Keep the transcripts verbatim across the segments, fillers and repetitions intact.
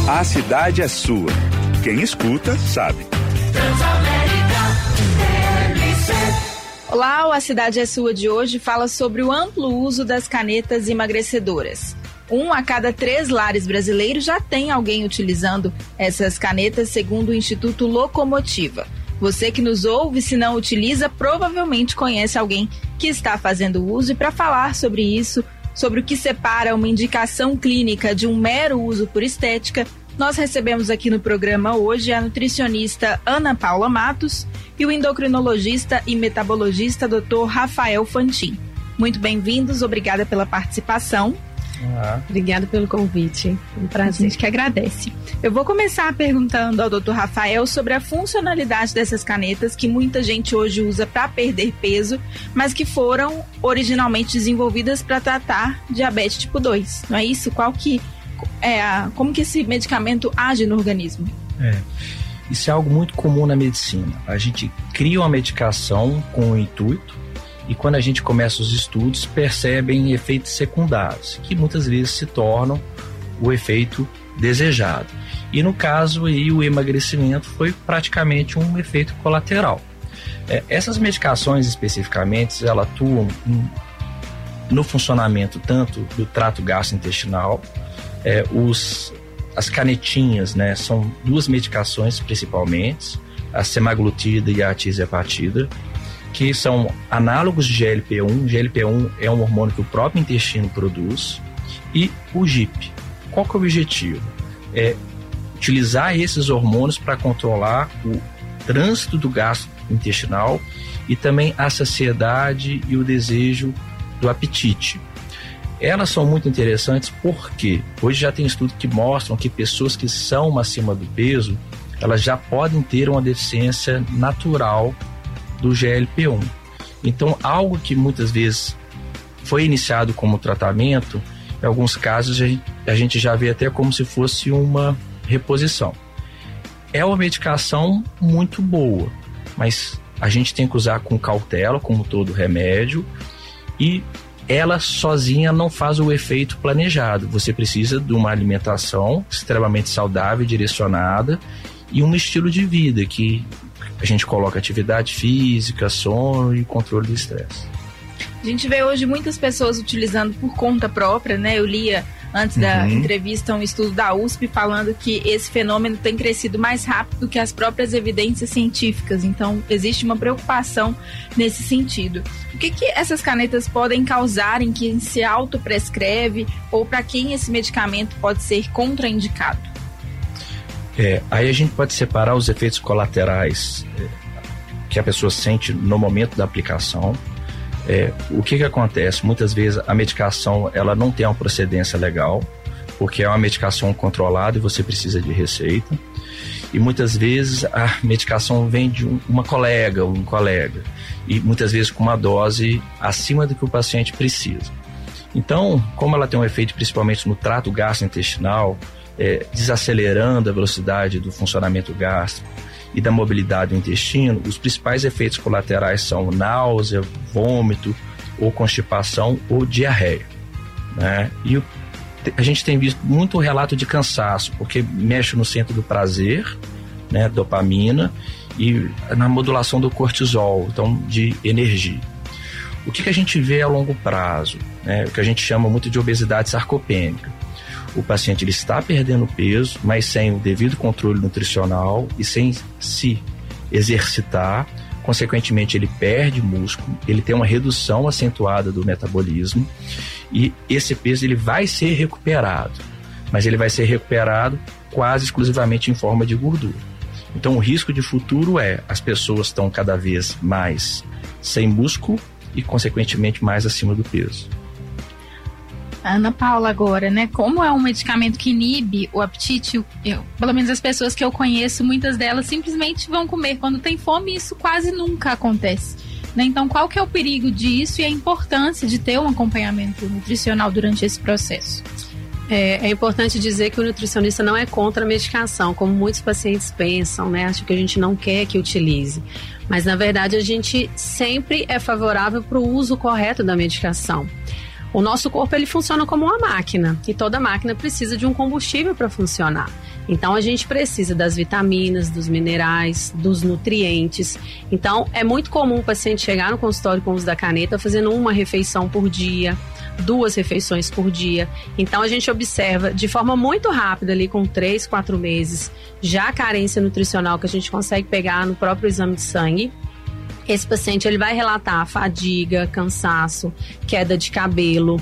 A cidade é sua. Quem escuta, sabe. Olá, o A Cidade é Sua de hoje fala sobre o amplo uso das canetas emagrecedoras. Um a cada três lares brasileiros já tem alguém utilizando essas canetas, segundo o Instituto Locomotiva. Você que nos ouve, se não utiliza, provavelmente conhece alguém que está fazendo uso. E para falar sobre isso, sobre o que separa uma indicação clínica de um mero uso por estética, nós recebemos aqui no programa hoje a nutricionista Ana Paula Matos e o endocrinologista e metabologista doutor Rafael Fantin. Muito bem-vindos, obrigada pela participação. Ah. Obrigada pelo convite, um prazer. A gente que agradece. Eu vou começar perguntando ao doutor Rafael sobre a funcionalidade dessas canetas que muita gente hoje usa para perder peso, mas que foram originalmente desenvolvidas para tratar diabetes tipo dois, não é isso? Qual que é a, como que esse medicamento age no organismo? É, isso é algo muito comum na medicina. A gente cria uma medicação com o intuito e quando a gente começa os estudos percebem efeitos secundários que muitas vezes se tornam o efeito desejado. E no caso aí o emagrecimento foi praticamente um efeito colateral. É, essas medicações especificamente elas atuam em, no funcionamento tanto do trato gastrointestinal. É, os, as canetinhas, né, são duas medicações principalmente, a semaglutida e a tirzepatida, que são análogos de G L P um. G L P um é um hormônio que o próprio intestino produz, e o G I P. Qual que é o objetivo? É utilizar esses hormônios para controlar o trânsito do gasto intestinal e também a saciedade e o desejo do apetite. Elas são muito interessantes porque hoje já tem estudos que mostram que pessoas que são acima do peso, elas já podem ter uma deficiência natural do G L P um. Então, algo que muitas vezes foi iniciado como tratamento, em alguns casos a gente, a gente já vê até como se fosse uma reposição. É uma medicação muito boa, mas a gente tem que usar com cautela, como todo remédio, e ela sozinha não faz o efeito planejado. Você precisa de uma alimentação extremamente saudável, direcionada, e um estilo de vida que a gente coloca atividade física, sono e controle do estresse. A gente vê hoje muitas pessoas utilizando por conta própria, né? Eu lia antes da uhum. entrevista um estudo da U S P falando que esse fenômeno tem crescido mais rápido que as próprias evidências científicas. Então, existe uma preocupação nesse sentido. O que, que essas canetas podem causar em quem se autoprescreve ou para quem esse medicamento pode ser contraindicado? É, aí a gente pode separar os efeitos colaterais é, que a pessoa sente no momento da aplicação. É, o que que acontece? Muitas vezes a medicação ela não tem uma procedência legal, porque é uma medicação controlada e você precisa de receita. E muitas vezes a medicação vem de um, uma colega ou um colega, e muitas vezes com uma dose acima do que o paciente precisa. Então, como ela tem um efeito principalmente no trato gastrointestinal, é, desacelerando a velocidade do funcionamento gástrico e da mobilidade do intestino, os principais efeitos colaterais são náusea, vômito, ou constipação ou diarreia, né? E o, a gente tem visto muito relato de cansaço, porque mexe no centro do prazer, né, dopamina, e na modulação do cortisol, então de energia. O que, que a gente vê a longo prazo, né, o que a gente chama muito de obesidade sarcopênica. O paciente ele está perdendo peso, mas sem o devido controle nutricional e sem se exercitar. Consequentemente, ele perde músculo, ele tem uma redução acentuada do metabolismo e esse peso ele vai ser recuperado, mas ele vai ser recuperado quase exclusivamente em forma de gordura. Então, o risco de futuro é as pessoas estão cada vez mais sem músculo e, consequentemente, mais acima do peso. Ana Paula, agora, né? Como é um medicamento que inibe o apetite, eu, pelo menos as pessoas que eu conheço, muitas delas simplesmente vão comer quando tem fome e isso quase nunca acontece, né? Então, qual que é o perigo disso e a importância de ter um acompanhamento nutricional durante esse processo? É, é importante dizer que o nutricionista não é contra a medicação, como muitos pacientes pensam, né? Acham que a gente não quer que utilize. Mas, na verdade, a gente sempre é favorável para o uso correto da medicação. O nosso corpo ele funciona como uma máquina e toda máquina precisa de um combustível para funcionar. Então a gente precisa das vitaminas, dos minerais, dos nutrientes. Então é muito comum o paciente chegar no consultório com o uso da caneta fazendo uma refeição por dia, duas refeições por dia. Então a gente observa de forma muito rápida ali com três, quatro meses já a carência nutricional que a gente consegue pegar no próprio exame de sangue. Esse paciente ele vai relatar fadiga, cansaço, queda de cabelo,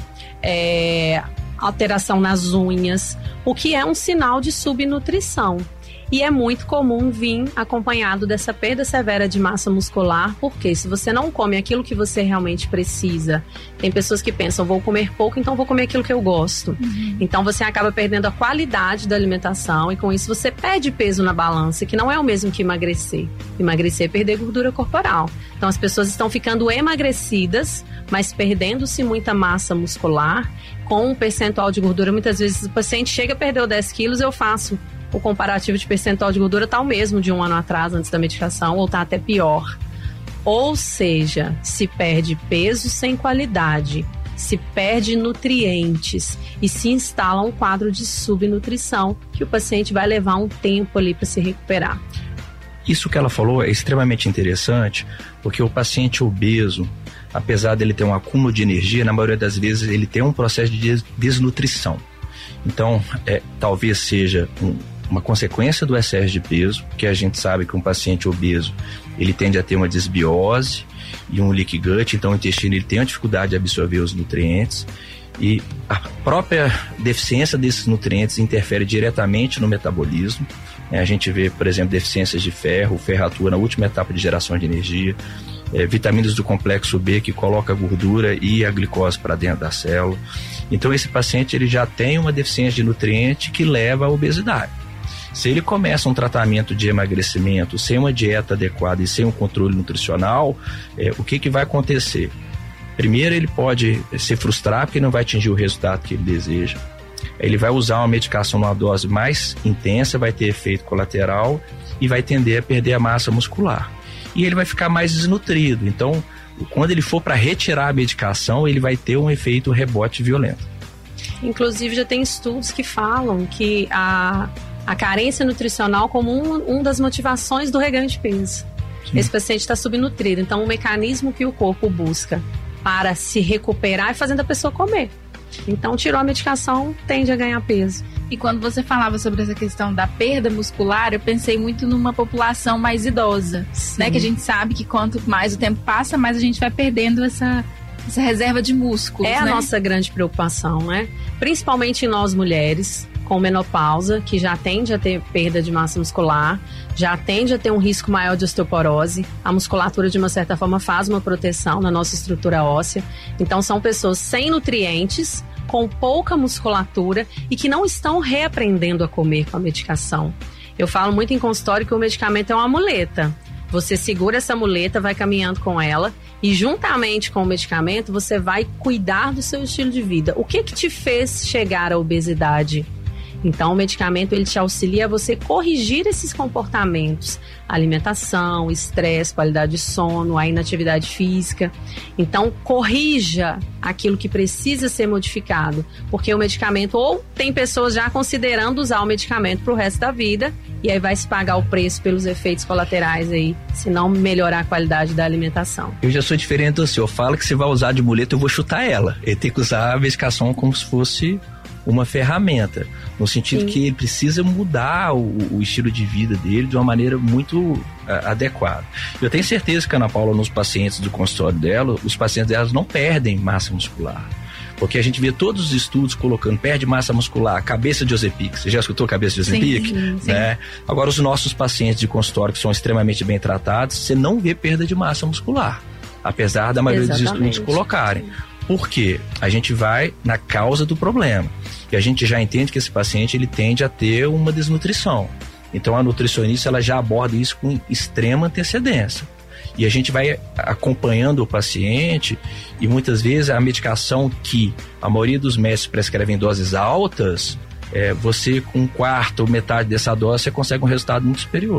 é, alteração nas unhas, o que é um sinal de subnutrição. E é muito comum vir acompanhado dessa perda severa de massa muscular, porque se você não come aquilo que você realmente precisa, tem pessoas que pensam, vou comer pouco, então vou comer aquilo que eu gosto. Uhum. Então você acaba perdendo a qualidade da alimentação e com isso você perde peso na balança, que não é o mesmo que emagrecer. Emagrecer é perder gordura corporal. Então as pessoas estão ficando emagrecidas, mas perdendo-se muita massa muscular, com um percentual de gordura. Muitas vezes o paciente chega, perdeu dez quilos, eu faço o comparativo de percentual de gordura tá o mesmo de um ano atrás, antes da medicação, ou tá até pior. Ou seja, se perde peso sem qualidade, se perde nutrientes e se instala um quadro de subnutrição que o paciente vai levar um tempo ali para se recuperar. Isso que ela falou é extremamente interessante, porque o paciente obeso, apesar dele ter um acúmulo de energia, na maioria das vezes ele tem um processo de desnutrição. Então, é, talvez seja um, uma consequência do excesso de peso, que a gente sabe que um paciente obeso, ele tende a ter uma desbiose e um leaky gut, então o intestino ele tem uma dificuldade de absorver os nutrientes e a própria deficiência desses nutrientes interfere diretamente no metabolismo. É, a gente vê, por exemplo, deficiências de ferro, o ferro atua na última etapa de geração de energia, é, vitaminas do complexo B que coloca a gordura e a glicose para dentro da célula. Então esse paciente ele já tem uma deficiência de nutriente que leva à obesidade. Se ele começa um tratamento de emagrecimento sem uma dieta adequada e sem um controle nutricional, é, o que, que vai acontecer? Primeiro, ele pode se frustrar porque não vai atingir o resultado que ele deseja. Ele vai usar uma medicação numa dose mais intensa, vai ter efeito colateral e vai tender a perder a massa muscular. E ele vai ficar mais desnutrido. Então, quando ele for para retirar a medicação, ele vai ter um efeito rebote violento. Inclusive, já tem estudos que falam que a, a carência nutricional como um, um das motivações do reganho de peso. Sim. Esse paciente está subnutrido. Então, o mecanismo que o corpo busca para se recuperar é fazendo a pessoa comer. Então, tirou a medicação, tende a ganhar peso. E quando você falava sobre essa questão da perda muscular, eu pensei muito numa população mais idosa, né? Que a gente sabe que quanto mais o tempo passa, mais a gente vai perdendo essa, essa reserva de músculos, É né? a nossa grande preocupação, né? Principalmente em nós mulheres, com menopausa, que já tende a ter perda de massa muscular, já tende a ter um risco maior de osteoporose. A musculatura, de uma certa forma, faz uma proteção na nossa estrutura óssea. Então, são pessoas sem nutrientes, com pouca musculatura e que não estão reaprendendo a comer com a medicação. Eu falo muito em consultório que o medicamento é uma muleta. Você segura essa muleta, vai caminhando com ela e juntamente com o medicamento você vai cuidar do seu estilo de vida. O que que te fez chegar à obesidade? Então, o medicamento ele te auxilia a você corrigir esses comportamentos, alimentação, estresse, qualidade de sono, a inatividade física. Então, corrija aquilo que precisa ser modificado, porque o medicamento, ou tem pessoas já considerando usar o medicamento para o resto da vida, e aí vai se pagar o preço pelos efeitos colaterais aí, se não melhorar a qualidade da alimentação. Eu já sou diferente do senhor, fala que você vai usar de muleta, eu vou chutar ela. Ele tem que usar a medicação como se fosse uma ferramenta, no sentido Sim. que ele precisa mudar o, o estilo de vida dele de uma maneira muito uh, adequada. Eu tenho certeza que a Ana Paula, nos pacientes do consultório dela, os pacientes delas não perdem massa muscular, porque a gente vê todos os estudos colocando perde massa muscular, cabeça de Ozempic. Você já escutou cabeça de Ozempic? Sim, sim. Né? Agora, os nossos pacientes de consultório que são extremamente bem tratados, você não vê perda de massa muscular, apesar da maioria Exatamente. dos estudos colocarem. Por quê? A gente vai na causa do problema. E a gente já entende que esse paciente ele tende a ter uma desnutrição. Então a nutricionista ela já aborda isso com extrema antecedência. E a gente vai acompanhando o paciente e muitas vezes a medicação que a maioria dos médicos prescrevem em doses altas, é, você com um quarto ou metade dessa dose você consegue um resultado muito superior.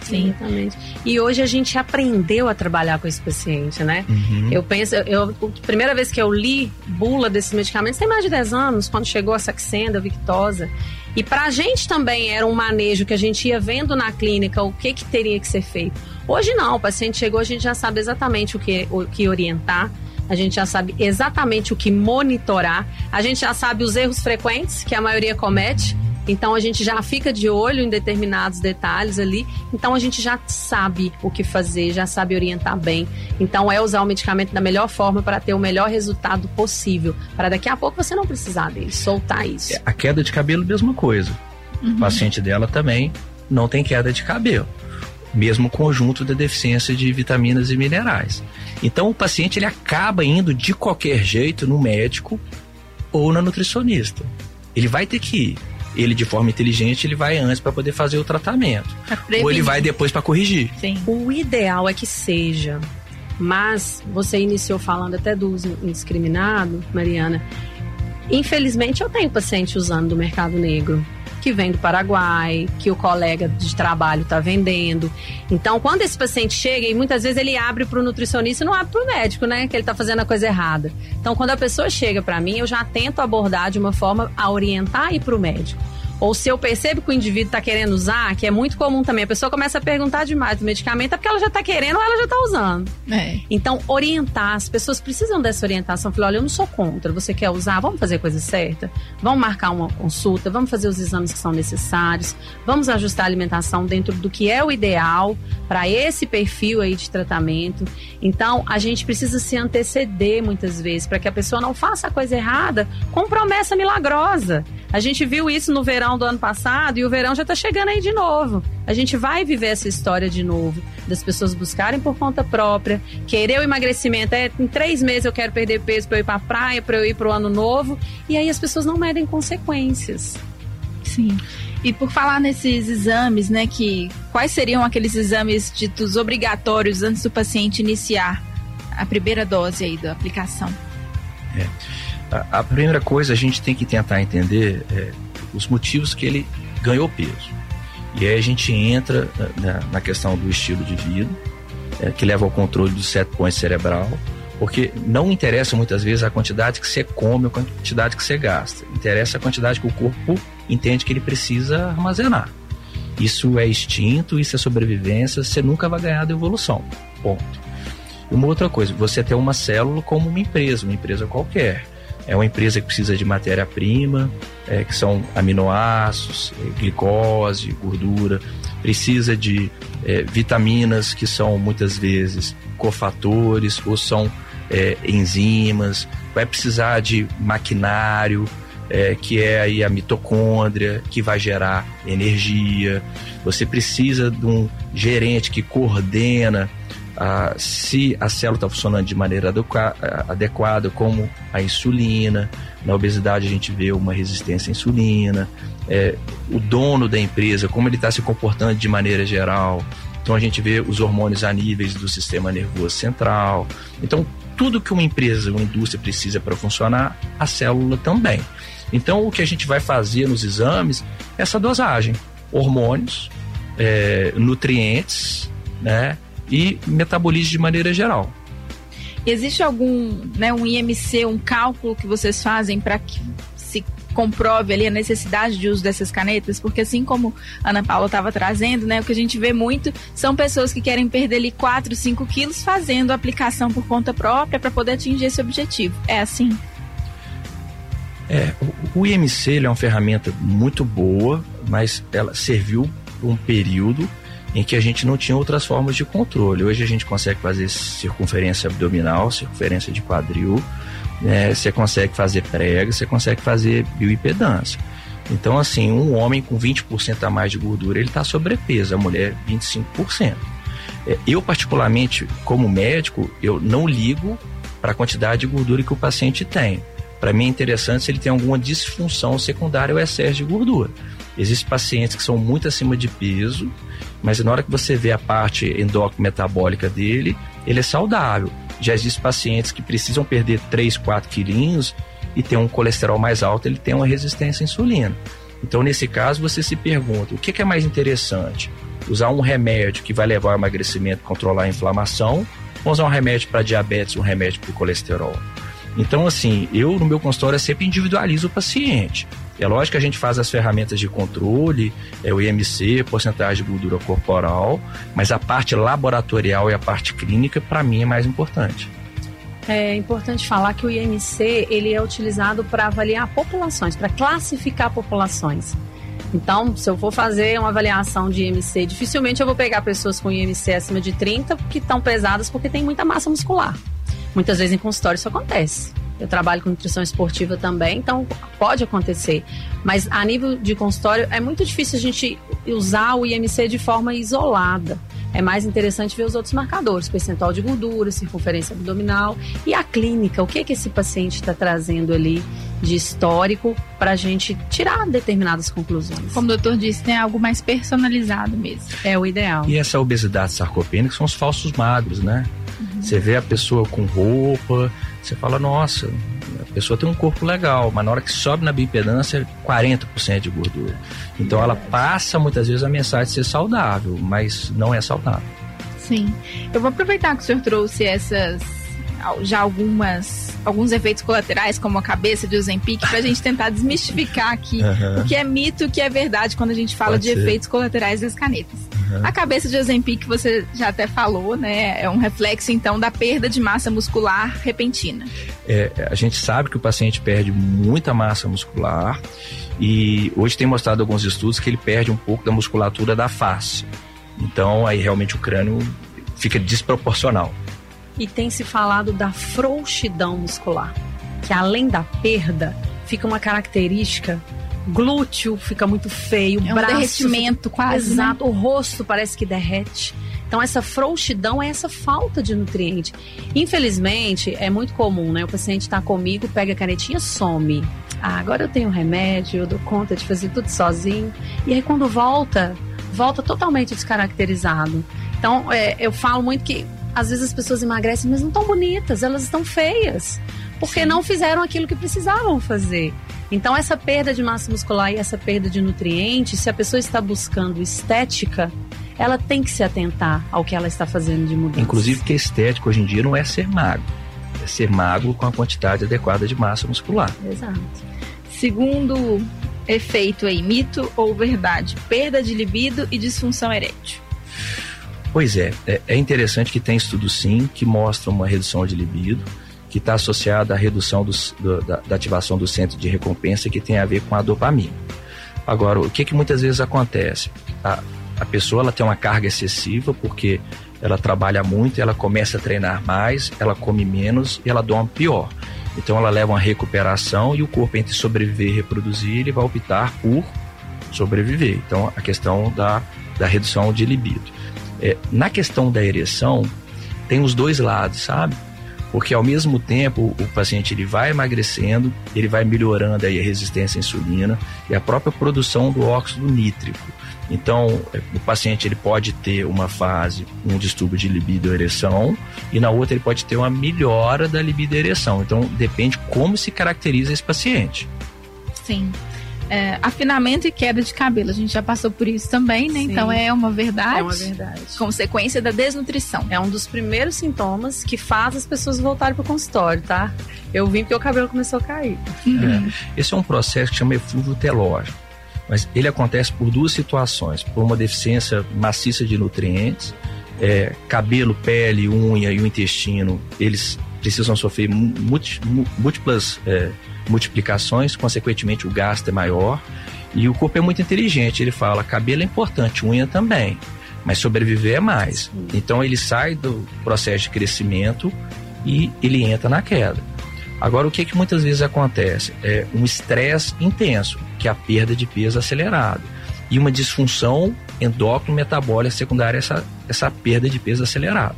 Sim. Exatamente. E hoje a gente aprendeu a trabalhar com esse paciente, né? Uhum. Eu penso, eu, a primeira vez que eu li bula desses medicamentos, tem mais de dez anos, quando chegou a Saxenda, a Victoza. E pra gente também era um manejo que a gente ia vendo na clínica o que que teria que ser feito. Hoje não, o paciente chegou, a gente já sabe exatamente o que, o que orientar, a gente já sabe exatamente o que monitorar, a gente já sabe os erros frequentes que a maioria comete. Então a gente já fica de olho em determinados detalhes ali, então a gente já sabe o que fazer, já sabe orientar bem. Então é usar o medicamento da melhor forma para ter o melhor resultado possível, para daqui a pouco você não precisar dele, soltar isso. A queda de cabelo, mesma coisa. Uhum. O paciente dela também não tem queda de cabelo, mesmo conjunto da deficiência de vitaminas e minerais. Então o paciente ele acaba indo de qualquer jeito no médico ou na nutricionista. Ele vai ter que ir. Ele, de forma inteligente, ele vai antes para poder fazer o tratamento. Ou ele vai depois para corrigir. Sim. O ideal é que seja. Mas você iniciou falando até do uso indiscriminado, Mariana. Infelizmente, eu tenho paciente usando do mercado negro, que vem do Paraguai, que o colega de trabalho está vendendo. Então, quando esse paciente chega, e muitas vezes ele abre para o nutricionista e não abre para o médico, né? Que ele está fazendo a coisa errada. Então, quando a pessoa chega para mim, eu já tento abordar de uma forma a orientar e ir para o médico. Ou se eu percebo que o indivíduo está querendo usar, que é muito comum também, a pessoa começa a perguntar demais do medicamento, é porque ela já está querendo ou ela já está usando. É. Então, orientar, as pessoas precisam dessa orientação. Falar, olha, eu não sou contra, você quer usar, vamos fazer a coisa certa? Vamos marcar uma consulta, vamos fazer os exames que são necessários, vamos ajustar a alimentação dentro do que é o ideal para esse perfil aí de tratamento. Então, a gente precisa se anteceder muitas vezes, para que a pessoa não faça a coisa errada com promessa milagrosa. A gente viu isso no verão do ano passado e o verão já está chegando aí de novo. A gente vai viver essa história de novo, das pessoas buscarem por conta própria, querer o emagrecimento, é, em três meses eu quero perder peso para eu ir para a praia, para eu ir para o ano novo, e aí as pessoas não medem consequências. Sim. E por falar nesses exames, né, que quais seriam aqueles exames ditos obrigatórios antes do paciente iniciar a primeira dose aí da aplicação? É. A, a primeira coisa, a gente tem que tentar entender é, os motivos que ele ganhou peso. E aí a gente entra na, na questão do estilo de vida, é, que leva ao controle do set point cerebral, porque não interessa muitas vezes a quantidade que você come ou a quantidade que você gasta. Interessa a quantidade que o corpo entende que ele precisa armazenar. Isso é instinto, isso é sobrevivência, você nunca vai ganhar da evolução. Ponto. Uma outra coisa, você tem uma célula como uma empresa, uma empresa qualquer. É uma empresa que precisa de matéria-prima, é, que são aminoácidos, é, glicose, gordura, precisa de é, vitaminas que são muitas vezes cofatores ou são é, enzimas, vai precisar de maquinário, é, que é aí a mitocôndria, que vai gerar energia. Você precisa de um gerente que coordena Ah, se a célula está funcionando de maneira adequa- adequada, como a insulina. Na obesidade a gente vê uma resistência à insulina, é, o dono da empresa, como ele está se comportando de maneira geral. Então a gente vê os hormônios a níveis do sistema nervoso central. Então tudo que uma empresa, uma indústria precisa para funcionar, a célula também. Então o que a gente vai fazer nos exames é essa dosagem, hormônios, é, nutrientes, né, e metabolismo de maneira geral. Existe algum, né, um I M C, um cálculo que vocês fazem para que se comprove ali a necessidade de uso dessas canetas? Porque assim como a Ana Paula estava trazendo, né, o que a gente vê muito são pessoas que querem perder ali quatro, cinco quilos fazendo a aplicação por conta própria para poder atingir esse objetivo. É assim? É, o, o I M C ele é uma ferramenta muito boa, mas ela serviu por um período em que a gente não tinha outras formas de controle. Hoje a gente consegue fazer circunferência abdominal, circunferência de quadril, né? Você consegue fazer prega, você consegue fazer bioimpedância. Então, assim, um homem com vinte por cento a mais de gordura, ele está sobrepeso, a mulher vinte e cinco por cento. Eu, particularmente, como médico, eu não ligo para a quantidade de gordura que o paciente tem. Para mim é interessante se ele tem alguma disfunção secundária ou excesso de gordura. Existem pacientes que são muito acima de peso, mas na hora que você vê a parte endócrino-metabólica dele, ele é saudável. Já existem pacientes que precisam perder três, quatro quilinhos e tem um colesterol mais alto, ele tem uma resistência à insulina. Então, nesse caso, você se pergunta, o que é mais interessante? usar um remédio que vai levar ao emagrecimento, controlar a inflamação, ou usar um remédio para diabetes, um remédio para o colesterol. Então, assim, eu no meu consultório sempre individualizo o paciente. É lógico que a gente faz as ferramentas de controle, é o I M C, porcentagem de gordura corporal, mas a parte laboratorial e a parte clínica, para mim, é mais importante. É importante falar que o I M C ele é utilizado para avaliar populações, para classificar populações. Então, se eu for fazer uma avaliação de I M C, dificilmente eu vou pegar pessoas com I M C acima de trinta que estão pesadas porque tem muita massa muscular. Muitas vezes em consultório isso acontece. Eu trabalho com nutrição esportiva também, então pode acontecer. Mas a nível de consultório é muito difícil a gente usar o I M C de forma isolada. É mais interessante ver os outros marcadores, percentual de gordura, circunferência abdominal e a clínica, o que, que esse paciente está trazendo ali de histórico para a gente tirar determinadas conclusões. Como o doutor disse, tem algo mais personalizado mesmo. É o ideal. E essa obesidade sarcopênica são os falsos magros, né? Uhum. Você vê a pessoa com roupa, você fala, nossa, a pessoa tem um corpo legal, mas na hora que sobe na bioimpedância, quarenta por cento de gordura. Então é ela passa muitas vezes a mensagem de ser saudável, mas não é saudável. Sim. Eu vou aproveitar que o senhor trouxe essas, já algumas, alguns efeitos colaterais, como a cabeça de Ozempic, para a gente tentar desmistificar aqui uhum. o que é mito e o que é verdade quando a gente fala Pode de ser. efeitos colaterais das canetas. Uhum. A cabeça de Ozempic, você já até falou, né? É um reflexo, então, da perda de massa muscular repentina. É, a gente sabe que o paciente perde muita massa muscular e hoje tem mostrado alguns estudos que ele perde um pouco da musculatura da face. Então, aí realmente o crânio fica desproporcional. E tem se falado da frouxidão muscular, que além da perda, fica uma característica, glúteo fica muito feio, é um braço, derretimento quase, exato, né? O rosto parece que derrete. Então essa frouxidão é essa falta de nutriente. Infelizmente, é muito comum, né? O paciente está comigo, pega a canetinha, some. Ah, agora eu tenho remédio, eu dou conta de fazer tudo sozinho. E aí quando volta, volta totalmente descaracterizado. Então, é, eu falo muito que às vezes as pessoas emagrecem, mas não estão bonitas, elas estão feias, porque Sim. não fizeram aquilo que precisavam fazer. Então essa perda de massa muscular e essa perda de nutrientes, se a pessoa está buscando estética, ela tem que se atentar ao que ela está fazendo de mudança. Inclusive que estética hoje em dia não é ser magro, é ser magro com a quantidade adequada de massa muscular. Exato. Segundo efeito aí, mito ou verdade? Perda de libido e disfunção erétil. Pois é, é interessante que tem estudos sim que mostram uma redução de libido, que está associada à redução dos, do, da, da ativação do centro de recompensa, que tem a ver com a dopamina. Agora, o que que muitas vezes acontece? A, a pessoa ela tem uma carga excessiva porque ela trabalha muito, ela começa a treinar mais, ela come menos e ela dorme pior. Então ela leva uma recuperação e o corpo, entre sobreviver e reproduzir, ele vai optar por sobreviver. Então a questão da, da redução de libido. É, na questão da ereção, tem os dois lados, sabe? Porque ao mesmo tempo o paciente ele vai emagrecendo, ele vai melhorando aí a resistência à insulina e a própria produção do óxido nítrico. Então o paciente ele pode ter uma fase, um distúrbio de libido ou ereção, e na outra ele pode ter uma melhora da libido e ereção. Então depende como se caracteriza esse paciente. Sim. É, afinamento e queda de cabelo, a gente já passou por isso também, né? Sim. Então é uma verdade. É uma verdade. Consequência da desnutrição. É um dos primeiros sintomas que faz as pessoas voltarem para o consultório, tá? Eu vim porque o cabelo começou a cair. Uhum. É, esse é um processo que chama eflúvio telógico, mas ele acontece por duas situações: por uma deficiência maciça de nutrientes, é, cabelo, pele, unha e o intestino, eles precisam sofrer múltiplas é, multiplicações, consequentemente o gasto é maior, e o corpo é muito inteligente, ele fala, cabelo é importante, unha também, mas sobreviver é mais. Sim. Então ele sai do processo de crescimento e ele entra na queda. Agora o que que muitas vezes acontece? É um estresse intenso, que é a perda de peso acelerado, e uma disfunção endócrino-metabólica secundária a essa, essa perda de peso acelerado.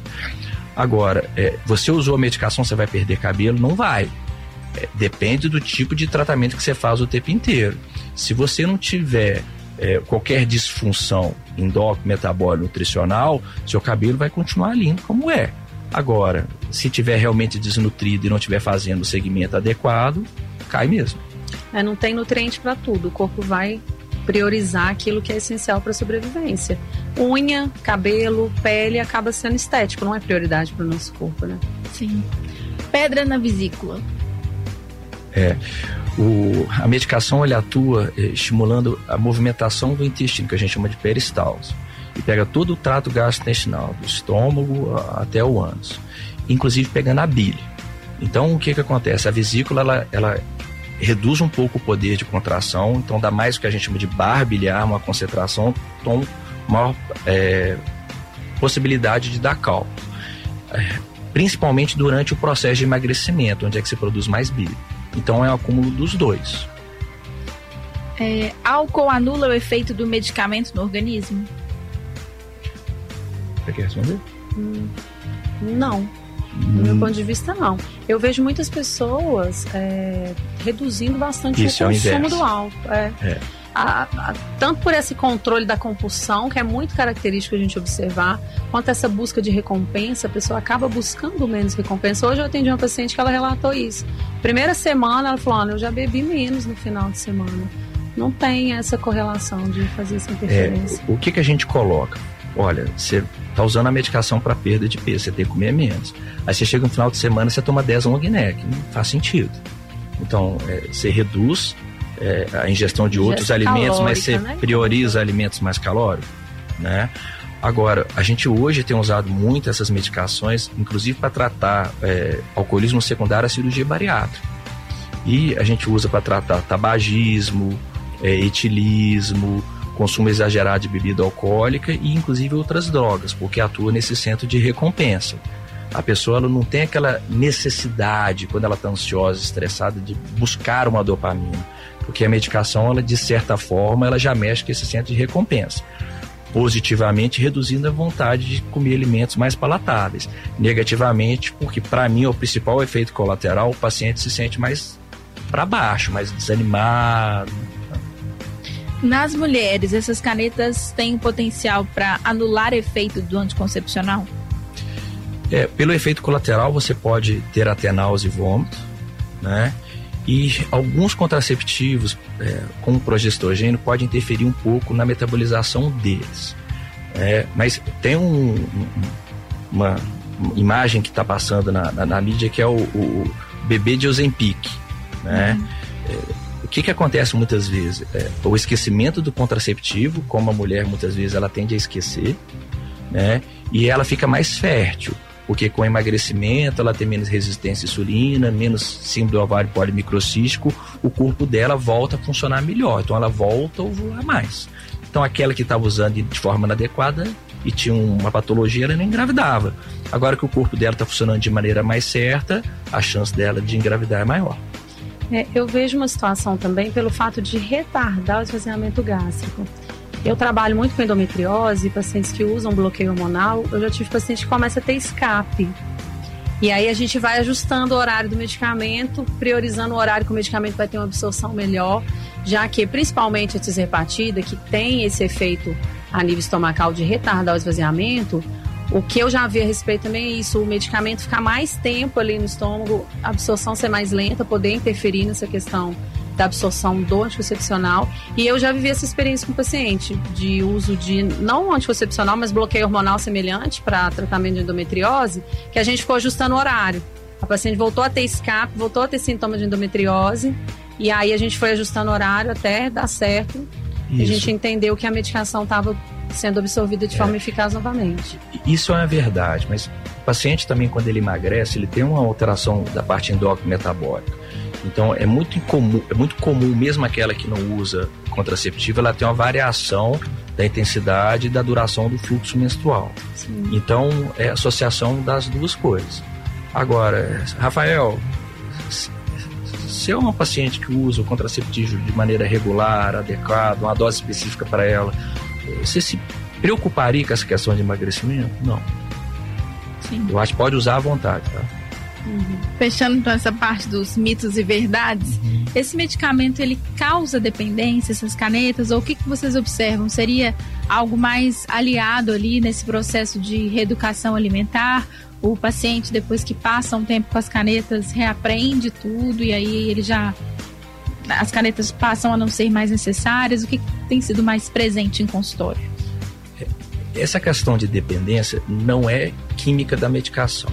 Agora, é, você usou a medicação, você vai perder cabelo? Não vai. É, depende do tipo de tratamento que você faz o tempo inteiro. Se você não tiver é, qualquer disfunção endócrino, metabólico, nutricional, seu cabelo vai continuar lindo como é. Agora, se tiver realmente desnutrido e não estiver fazendo o segmento adequado, cai mesmo. É, não tem nutriente para tudo, o corpo vai priorizar aquilo que é essencial para a sobrevivência. Unha, cabelo, pele acaba sendo estético, não é prioridade para o nosso corpo, né? Sim. Pedra na vesícula. É, o, a medicação ele atua eh, estimulando a movimentação do intestino, que a gente chama de peristalse, e pega todo o trato gastrointestinal, do estômago a, até o ânus, inclusive pegando a bile. Então o que que acontece? A vesícula ela, ela reduz um pouco o poder de contração, então dá mais o que a gente chama de barra biliar, uma concentração, então maior é, possibilidade de dar cálculo, é, principalmente durante o processo de emagrecimento, onde é que se produz mais bile. Então é o acúmulo dos dois. É, álcool anula o efeito do medicamento no organismo? Você quer responder? Hum, não. Do hum. meu ponto de vista, não. Eu vejo muitas pessoas é, reduzindo bastante Isso, o consumo é do álcool. É. É. A, a, tanto por esse controle da compulsão, que é muito característico a gente observar, quanto essa busca de recompensa, a pessoa acaba buscando menos recompensa. Hoje eu atendi uma paciente que ela relatou isso. Primeira semana ela falou, eu já bebi menos no final de semana. Não tem essa correlação de fazer essa interferência. É, o que, que a gente coloca? Olha, você está usando a medicação para perda de peso, você tem que comer menos. Aí você chega no final de semana, você toma dez long neck, não faz sentido. Então, é, você reduz É, a ingestão de outros Ingestão alimentos, calórica, mas você né? prioriza alimentos mais calóricos, né? Agora, a gente hoje tem usado muito essas medicações, inclusive para tratar é, alcoolismo secundário à cirurgia bariátrica. E a gente usa para tratar tabagismo, é, etilismo, consumo exagerado de bebida alcoólica e inclusive outras drogas, porque atua nesse centro de recompensa. A pessoa ela não tem aquela necessidade, quando ela está ansiosa, estressada, de buscar uma dopamina. Porque a medicação, ela, de certa forma, ela já mexe com esse centro de recompensa. Positivamente, reduzindo a vontade de comer alimentos mais palatáveis. Negativamente, porque para mim é o principal efeito colateral, o paciente se sente mais para baixo, mais desanimado. Nas mulheres, essas canetas têm potencial para anular efeito do anticoncepcional? É, pelo efeito colateral, você pode ter até náusea e vômito, né? E alguns contraceptivos, é, como o progesterogênio, podem interferir um pouco na metabolização deles. É, mas tem um, um, uma imagem que está passando na, na, na mídia que é o, o bebê de Ozempic, né? Uhum. É, o que que acontece muitas vezes? É, o esquecimento do contraceptivo, como a mulher muitas vezes ela tende a esquecer, né? E ela fica mais fértil. Porque com emagrecimento ela tem menos resistência à insulina, menos síndrome do ovário polimicrocístico, o corpo dela volta a funcionar melhor, então ela volta a ovular mais. Então aquela que estava usando de forma inadequada e tinha uma patologia, ela não engravidava. Agora que o corpo dela está funcionando de maneira mais certa, a chance dela de engravidar é maior. É, eu vejo uma situação também pelo fato de retardar o esvaziamento gástrico. Eu trabalho muito com endometriose, pacientes que usam bloqueio hormonal. Eu já tive paciente que começa a ter escape. E aí a gente vai ajustando o horário do medicamento, priorizando o horário que o medicamento vai ter uma absorção melhor, já que principalmente a tisrepatida, que tem esse efeito a nível estomacal de retardar o esvaziamento, o que eu já vi a respeito também é isso, o medicamento ficar mais tempo ali no estômago, a absorção ser mais lenta, poder interferir nessa questão da absorção do anticoncepcional. E eu já vivi essa experiência com o paciente de uso de, não anticoncepcional, mas bloqueio hormonal semelhante para tratamento de endometriose, que a gente ficou ajustando o horário. A paciente voltou a ter escape, voltou a ter sintomas de endometriose, e aí a gente foi ajustando o horário até dar certo. Isso. A gente entendeu que a medicação estava sendo absorvida de forma é. eficaz novamente. Isso é uma verdade, mas o paciente também, quando ele emagrece, ele tem uma alteração da parte endócrina metabólica. Então é muito incomum, é muito comum, mesmo aquela que não usa contraceptivo, ela tem uma variação da intensidade e da duração do fluxo menstrual. Sim. Então é a associação das duas coisas. Agora, Rafael, se é uma paciente que usa o contraceptivo de maneira regular, adequada, uma dose específica para ela, você se preocuparia com essa questão de emagrecimento? Não. Sim. Eu acho que pode usar à vontade, tá? Uhum. Fechando então essa parte dos mitos e verdades, uhum. esse medicamento ele causa dependência, essas canetas, ou o que, que vocês observam? Seria algo mais aliado ali nesse processo de reeducação alimentar? O paciente, depois que passa um tempo com as canetas, reaprende tudo e aí ele já as canetas passam a não ser mais necessárias? O que tem sido mais presente em consultório? Essa questão de dependência não é química da medicação.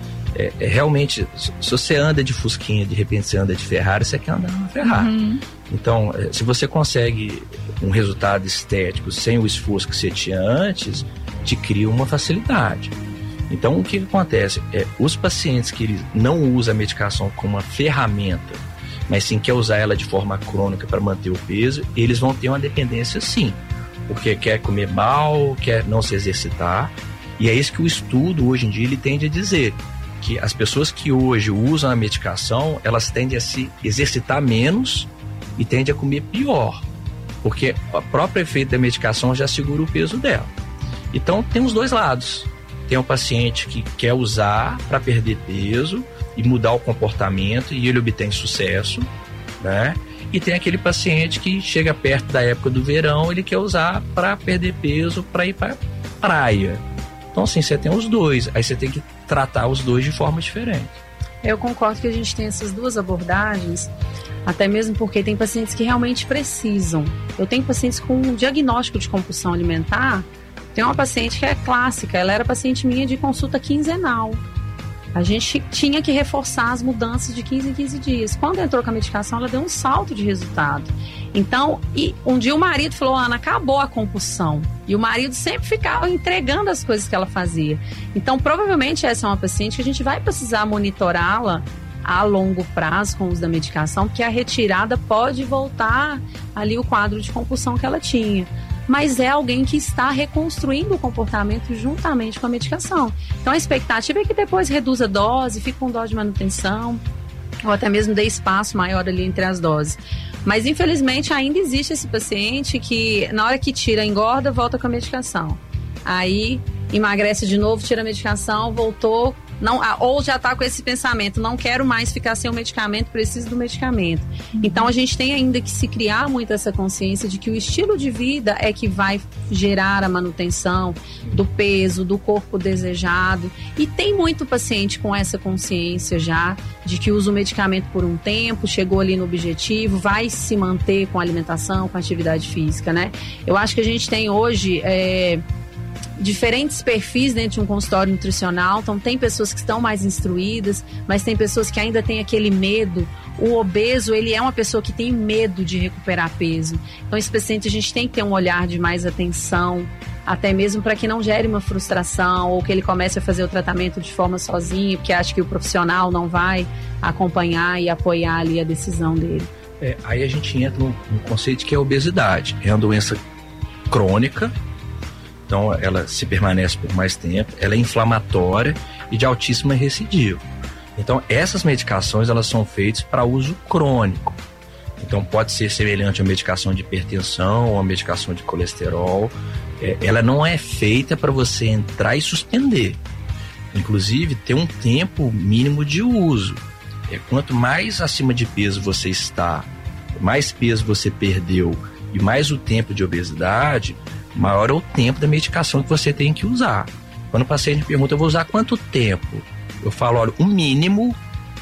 É, é realmente, se você anda de Fusquinha, de repente você anda de Ferrari, você quer andar numa Ferrari. Uhum. Então, se você consegue um resultado estético sem o esforço que você tinha antes, te cria uma facilidade. Então, o que, que acontece? É, os pacientes que não usam a medicação como uma ferramenta, mas sim quer usar ela de forma crônica para manter o peso, eles vão ter uma dependência sim, porque quer comer mal, quer não se exercitar, e é isso que o estudo hoje em dia ele tende a dizer, que as pessoas que hoje usam a medicação, elas tendem a se exercitar menos e tendem a comer pior, porque o próprio efeito da medicação já segura o peso dela. Então, tem os dois lados. Tem um paciente que quer usar para perder peso e mudar o comportamento e ele obtém sucesso, né? E tem aquele paciente que chega perto da época do verão, ele quer usar para perder peso, para ir para praia. Então, assim, você tem os dois. Aí você tem que tratar os dois de forma diferente. Eu concordo que a gente tem essas duas abordagens, até mesmo porque tem pacientes que realmente precisam. Eu tenho pacientes com um diagnóstico de compulsão alimentar. Tem uma paciente que é clássica, ela era paciente minha de consulta quinzenal. A gente tinha que reforçar as mudanças de quinze em quinze dias. Quando entrou com a medicação, ela deu um salto de resultado. Então, e um dia o marido falou, Ana, acabou a compulsão. E o marido sempre ficava entregando as coisas que ela fazia. Então, provavelmente essa é uma paciente que a gente vai precisar monitorá-la a longo prazo com o uso da medicação, porque a retirada pode voltar ali o quadro de compulsão que ela tinha. Mas é alguém que está reconstruindo o comportamento juntamente com a medicação. Então a expectativa é que depois reduza a dose, fique com dose de manutenção, ou até mesmo dê espaço maior ali entre as doses. Mas infelizmente ainda existe esse paciente que na hora que tira, engorda, volta com a medicação. Aí emagrece de novo, tira a medicação, voltou, não, ou já está com esse pensamento, não quero mais ficar sem o medicamento, preciso do medicamento. Uhum. Então a gente tem ainda que se criar muito essa consciência de que o estilo de vida é que vai gerar a manutenção do peso, do corpo desejado. E tem muito paciente com essa consciência já de que usa o medicamento por um tempo, chegou ali no objetivo, vai se manter com a alimentação, com a atividade física, né? Eu acho que a gente tem hoje É, diferentes perfis dentro de um consultório nutricional. Então tem pessoas que estão mais instruídas, mas tem pessoas que ainda têm aquele medo. O obeso, ele é uma pessoa que tem medo de recuperar peso. Então esse paciente a gente tem que ter um olhar de mais atenção, até mesmo para que não gere uma frustração ou que ele comece a fazer o tratamento de forma sozinho, porque acha que o profissional não vai acompanhar e apoiar ali a decisão dele. É, aí a gente entra num, num conceito que é a obesidade. É uma doença crônica. Então, ela se permanece por mais tempo, ela é inflamatória e de altíssima recidiva. Então, essas medicações, elas são feitas para uso crônico. Então, pode ser semelhante a uma medicação de hipertensão ou a medicação de colesterol. É, ela não é feita para você entrar e suspender. Inclusive, tem um tempo mínimo de uso. É, quanto mais acima de peso você está, mais peso você perdeu e mais o tempo de obesidade, maior é o tempo da medicação que você tem que usar. Quando o paciente me pergunta, eu vou usar quanto tempo? Eu falo, olha, o mínimo,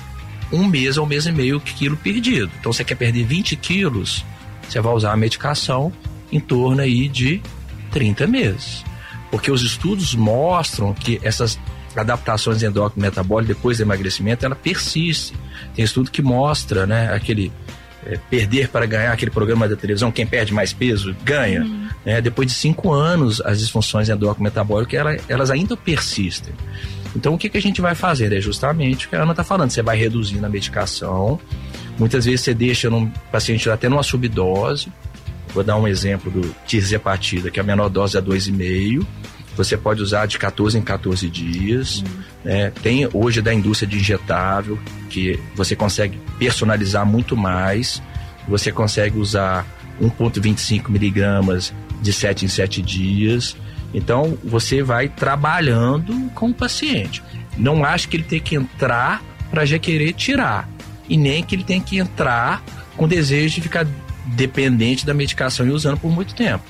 um mês ou um mês e meio quilo perdido. Então, você quer perder vinte quilos, você vai usar a medicação em torno aí de trinta meses. Porque os estudos mostram que essas adaptações endócrino-metabólicas depois do emagrecimento, ela persiste. Tem estudo que mostra, né, aquele... É, perder para ganhar, aquele programa da televisão, quem perde mais peso ganha. Uhum. É, depois de cinco anos, as disfunções endócrino-metabólicas elas, elas ainda persistem. Então, o que, que a gente vai fazer? É justamente o que a Ana está falando. Você vai reduzindo a medicação. Muitas vezes você deixa um paciente até numa subdose. Vou dar um exemplo do tirzepatida, que a menor dose é dois vírgula cinco. Você pode usar de quatorze em quatorze dias. Uhum. Né? Tem hoje da indústria de injetável, que você consegue personalizar muito mais. Você consegue usar um vírgula vinte e cinco miligramas de sete em sete dias. Então, você vai trabalhando com o paciente. Não acho que ele tem que entrar para já querer tirar. E nem que ele tem que entrar com desejo de ficar dependente da medicação e usando por muito tempo.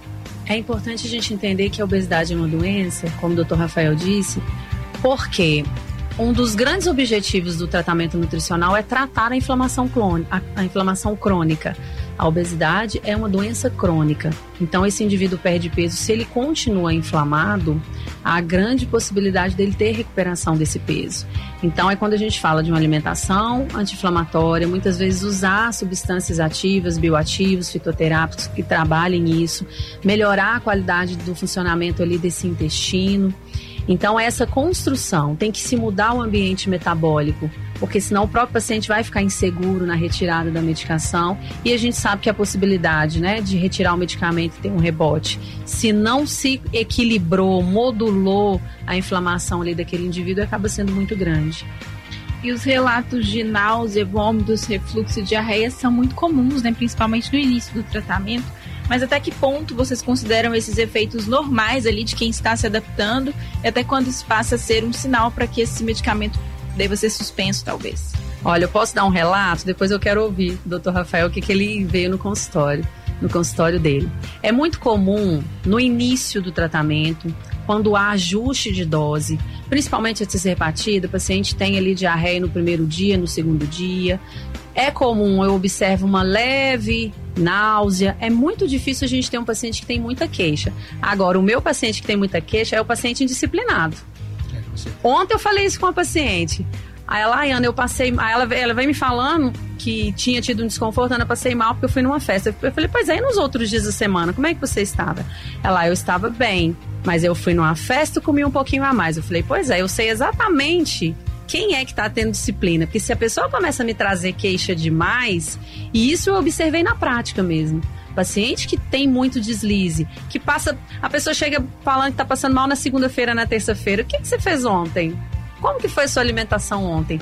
É importante a gente entender que a obesidade é uma doença, como o doutor Rafael disse, porque um dos grandes objetivos do tratamento nutricional é tratar a inflamação crônica, a, a inflamação crônica. A obesidade é uma doença crônica. Então, esse indivíduo perde peso, se ele continua inflamado, há grande possibilidade dele ter recuperação desse peso. Então, é quando a gente fala de uma alimentação anti-inflamatória, muitas vezes usar substâncias ativas, bioativos, fitoterápicos que trabalhem nisso, melhorar a qualidade do funcionamento ali desse intestino. Então, essa construção tem que se mudar o ambiente metabólico, porque senão o próprio paciente vai ficar inseguro na retirada da medicação, e a gente sabe que a possibilidade, né, de retirar o medicamento e ter um rebote, se não se equilibrou, modulou a inflamação ali daquele indivíduo, acaba sendo muito grande. E os relatos de náusea, vômitos, refluxo e diarreia são muito comuns, né, principalmente no início do tratamento. Mas até que ponto vocês consideram esses efeitos normais ali de quem está se adaptando, e até quando isso passa a ser um sinal para que esse medicamento deva ser suspenso, talvez? Olha, eu posso dar um relato? Depois eu quero ouvir do doutor Rafael o que, que ele veio no consultório, no consultório dele. É muito comum, no início do tratamento, quando há ajuste de dose, principalmente a cisrepatida, o paciente tem ali diarreia no primeiro dia, no segundo dia. É comum, eu observo uma leve náusea. É muito difícil a gente ter um paciente que tem muita queixa. Agora, o meu paciente que tem muita queixa é o paciente indisciplinado. É, Ontem eu falei isso com a paciente. Aí ela, Ana, eu passei... Aí ela, ela vem me falando que tinha tido um desconforto, Ana, eu passei mal porque eu fui numa festa. Eu falei, pois aí nos outros dias da semana, como é que você estava? Ela, eu estava bem, mas eu fui numa festa e comi um pouquinho a mais. Eu falei, pois é, eu sei exatamente quem é que está tendo disciplina, porque se a pessoa começa a me trazer queixa demais, e isso eu observei na prática mesmo, paciente que tem muito deslize, que passa, a pessoa chega falando que está passando mal na segunda-feira, na terça-feira, o que, que você fez ontem? Como que foi a sua alimentação ontem?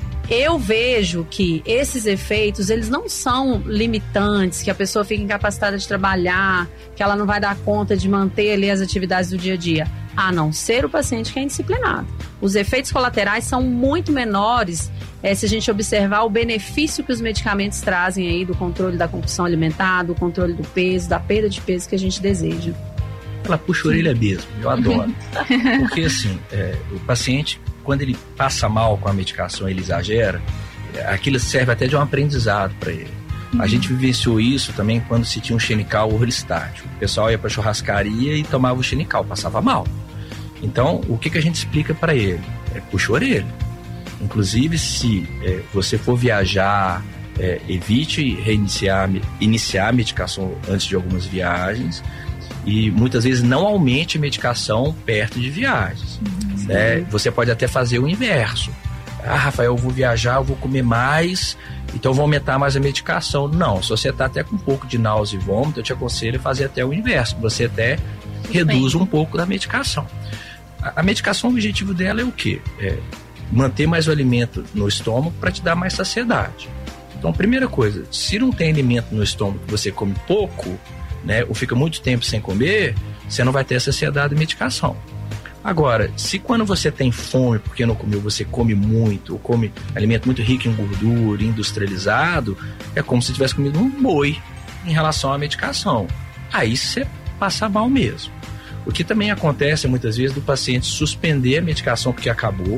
Eu vejo que esses efeitos, eles não são limitantes, que a pessoa fica incapacitada de trabalhar, que ela não vai dar conta de manter ali as atividades do dia a dia, a não ser o paciente que é indisciplinado. Os efeitos colaterais são muito menores é, se a gente observar o benefício que os medicamentos trazem aí do controle da compulsão alimentar, do controle do peso, da perda de peso que a gente deseja. Ela puxa a orelha mesmo, eu adoro. Porque assim, é, o paciente, quando ele passa mal com a medicação, ele exagera, aquilo serve até de um aprendizado para ele. Uhum. A gente vivenciou isso também quando se tinha um xenical orlistático. O pessoal ia para churrascaria e tomava o xenical, passava mal. Então, o que, que a gente explica para ele? É, puxa a orelha. Inclusive, se é, você for viajar, é, evite reiniciar, iniciar a medicação antes de algumas viagens, e muitas vezes não aumente a medicação perto de viagens. Uhum. Né? Você pode até fazer o inverso. Ah, Rafael, eu vou viajar, eu vou comer mais, então eu vou aumentar mais a medicação. Não, se você está até com um pouco de náusea e vômito, eu te aconselho a fazer até o inverso, você até reduz um pouco da medicação. A, a medicação, o objetivo dela é o quê? É manter mais o alimento no estômago para te dar mais saciedade. Então, primeira coisa, se não tem alimento no estômago que você come pouco, né, ou fica muito tempo sem comer, você não vai ter saciedade da medicação. Agora, se quando você tem fome porque não comeu, você come muito, ou come alimento muito rico em gordura, industrializado, é como se tivesse comido um boi em relação à medicação. Aí você passa mal mesmo. O que também acontece muitas vezes do paciente suspender a medicação porque acabou,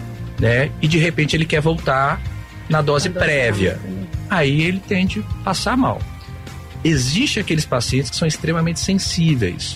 né, e de repente ele quer voltar na dose prévia. Aí ele tende a passar mal. Existem aqueles pacientes que são extremamente sensíveis,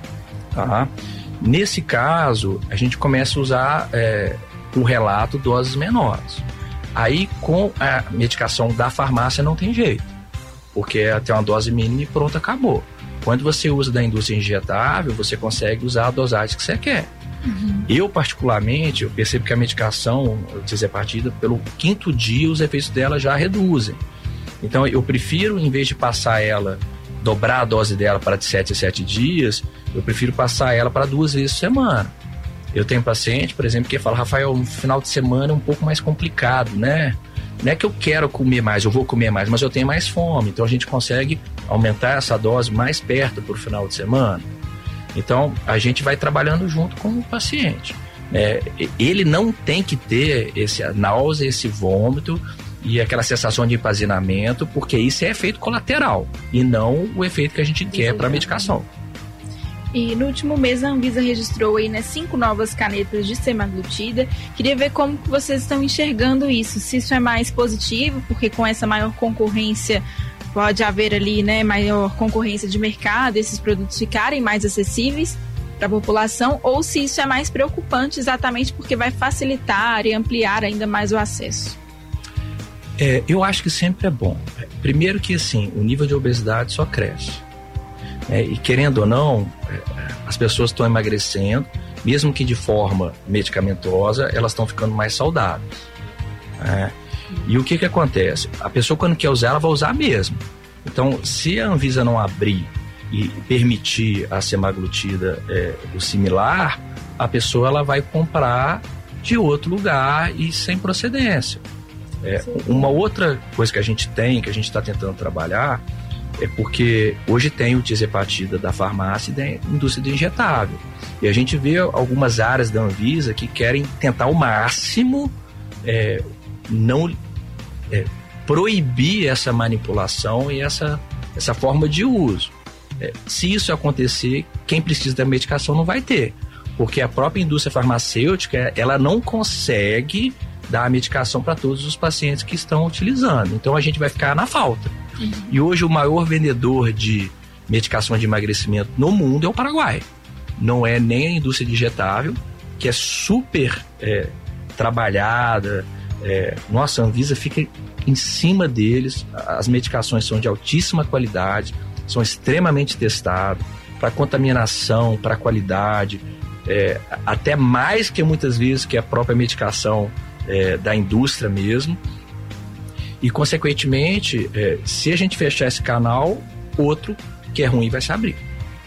tá? Nesse caso, a gente começa a usar é, um relato doses menores. Aí, com a medicação da farmácia, não tem jeito, porque é até uma dose mínima e pronto, acabou. Quando você usa da indústria injetável, você consegue usar a dosagem que você quer. Uhum. Eu, particularmente, eu percebo que a medicação, cisrepatida, pelo quinto dia, os efeitos dela já reduzem. Então, eu prefiro, em vez de passar ela, dobrar a dose dela para de sete a sete dias, eu prefiro passar ela para duas vezes por semana. Eu tenho paciente, por exemplo, que fala, Rafael, no final de semana é um pouco mais complicado, né? Não é que eu quero comer mais, eu vou comer mais, mas eu tenho mais fome. Então, a gente consegue aumentar essa dose mais perto para o final de semana. Então, a gente vai trabalhando junto com o paciente. É, ele não tem que ter esse náusea, esse vômito e aquela sensação de empazinamento, porque isso é efeito colateral e não o efeito que a gente quer para a medicação. E no último mês a Anvisa registrou aí, né, cinco novas canetas de semaglutida. Queria ver como que vocês estão enxergando isso, se isso é mais positivo, porque com essa maior concorrência pode haver ali, né, maior concorrência de mercado, esses produtos ficarem mais acessíveis para a população, ou se isso é mais preocupante exatamente porque vai facilitar e ampliar ainda mais o acesso. É, eu acho que sempre é bom. Primeiro que, assim, o nível de obesidade só cresce. É, e querendo ou não, as pessoas estão emagrecendo, mesmo que de forma medicamentosa, elas estão ficando mais saudáveis. É, e o que que acontece? A pessoa, quando quer usar, ela vai usar mesmo. Então, se a Anvisa não abrir e permitir a semaglutida é, o similar, a pessoa ela vai comprar de outro lugar e sem procedência. É, uma outra coisa que a gente tem, que a gente está tentando trabalhar, é porque hoje tem o tirzepatida da farmácia e da indústria de injetável. E a gente vê algumas áreas da Anvisa que querem tentar ao máximo é, não é, proibir essa manipulação e essa, essa forma de uso. É, se isso acontecer, quem precisa da medicação não vai ter. Porque a própria indústria farmacêutica, ela não consegue dar a medicação para todos os pacientes que estão utilizando. Então a gente vai ficar na falta. Uhum. E hoje o maior vendedor de medicação de emagrecimento no mundo é o Paraguai. Não é nem a indústria de injetável, que é super é, trabalhada. É, nossa, a Anvisa fica em cima deles. As medicações são de altíssima qualidade, são extremamente testadas para contaminação, para qualidade, é, até mais que muitas vezes que a própria medicação é, da indústria mesmo. E, consequentemente, é, se a gente fechar esse canal, outro que é ruim vai se abrir.